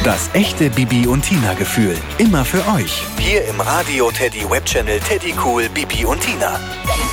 Das echte Bibi und Tina Gefühl. Immer für euch. Hier im Radio Teddy Webchannel Teddy Cool Bibi und Tina.